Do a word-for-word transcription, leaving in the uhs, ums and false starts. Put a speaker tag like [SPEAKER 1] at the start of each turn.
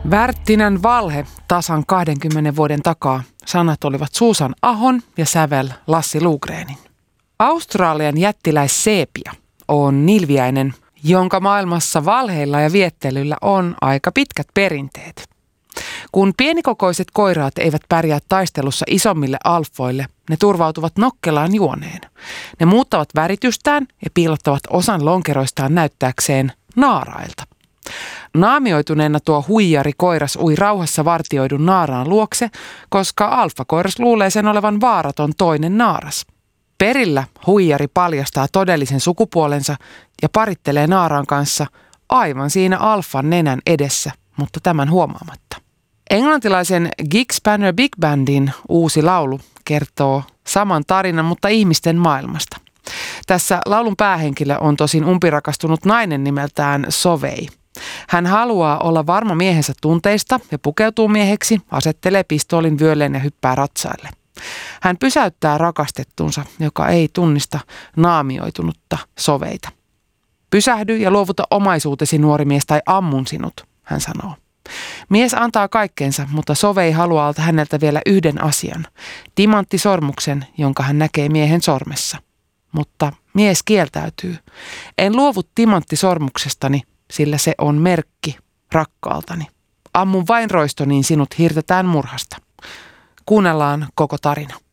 [SPEAKER 1] Värttinän valhe tasan kahdenkymmenen vuoden takaa. Sanat olivat Susan Ahon ja sävel Lassi Lugrenin. Australian jättiläis seepia on nilviäinen, jonka maailmassa valheilla ja viettelyllä on aika pitkät perinteet. Kun pienikokoiset koiraat eivät pärjää taistelussa isommille alfoille, ne turvautuvat nokkelaan juoneen. Ne muuttavat väritystään ja piilottavat osan lonkeroistaan näyttääkseen naarailta. Naamioituneena tuo huijari koiras ui rauhassa vartioidun naaraan luokse, koska alfakoiras luulee sen olevan vaaraton toinen naaras. Perillä huijari paljastaa todellisen sukupuolensa ja parittelee naaraan kanssa aivan siinä alfan nenän edessä, mutta tämän huomaamatta. Englantilaisen Gig Spanner Big Bandin uusi laulu kertoo saman tarinan, mutta ihmisten maailmasta. Tässä laulun päähenkilö on tosin umpirakastunut nainen nimeltään Sovei. Hän haluaa olla varma miehensä tunteista ja pukeutuu mieheksi, asettelee pistoolin vyölleen ja hyppää ratsaille. Hän pysäyttää rakastettunsa, joka ei tunnista naamioitunutta Soveita. Pysähdy ja luovuta omaisuutesi, nuori mies, tai ammun sinut, hän sanoo. Mies antaa kaikkensa, mutta Sovei haluaa häneltä vielä yhden asian, timanttisormuksen, jonka hän näkee miehen sormessa. Mutta mies kieltäytyy. En luovu timanttisormuksestani, sillä se on merkki rakkaaltani. Ammun vain roisto, niin sinut hirtetään murhasta. Kuunnellaan koko tarina.